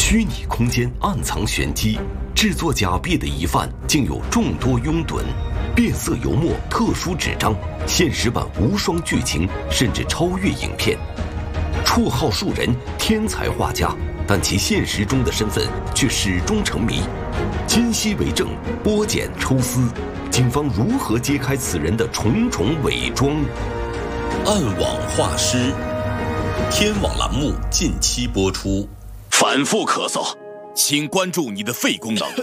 虚拟空间暗藏玄机，制作假币的疑犯竟有众多拥趸。变色油墨、特殊纸张，现实版无双剧情，甚至超越影片。绰号树人，天才画家，但其现实中的身份却始终成谜。今夕为证，剥茧抽丝，警方如何揭开此人的重重伪装？ 暗网画师，天网栏目近期播出。 反复咳嗽，请关注你的肺功能。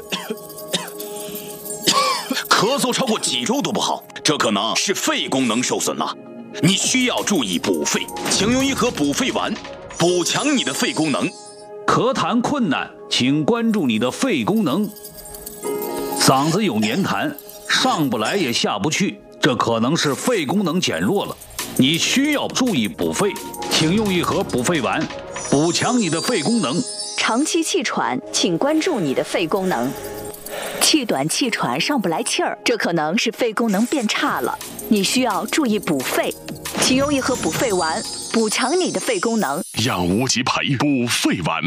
咳嗽超过几周都不好，这可能是肺功能受损了。你需要注意补肺，请用一盒补肺丸，补强你的肺功能。 咳痰困难，请关注你的肺功能。嗓子有黏痰，上不来也下不去，这可能是肺功能减弱了。你需要注意补肺，请用一盒补肺丸，补强你的肺功能。 长期气喘，请关注你的肺功能。气短气喘上不来气儿，这可能是肺功能变差了，你需要注意补肺，请用一盒补肺丸，补强你的肺功能。 养无极培补肺丸。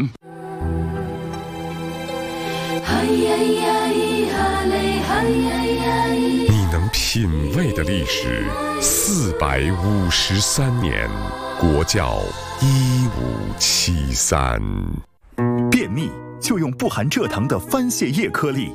你能品味的历史453年，国窖1573。 便秘就用不含蔗糖的番泻叶颗粒。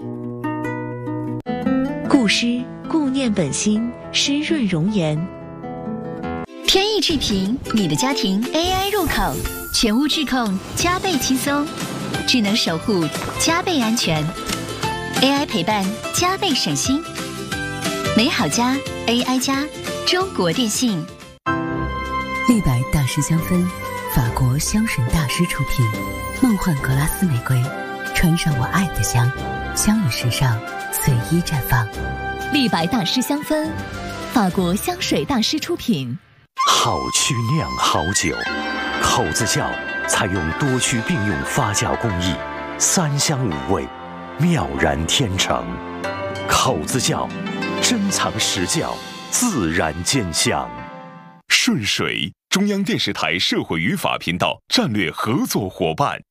固湿固念本心，湿润容颜。 天意智频，你的家庭 AI 入口，全屋智控，加倍轻松，智能守护，加倍安全 ，AI 陪伴，加倍省心。美好家 AI 家，中国电信。 立白大师香氛，法国香水大师出品，梦幻格拉斯玫瑰，穿上我爱的香，香与时尚随意绽放。 立白大师香氛，法国香水大师出品。 好曲酿好酒，口子窖采用多区并用发酵工艺，3香5味，妙然天成。口子窖珍藏实窖，自然见香。 顺水，中央电视台社会与法频道战略合作伙伴。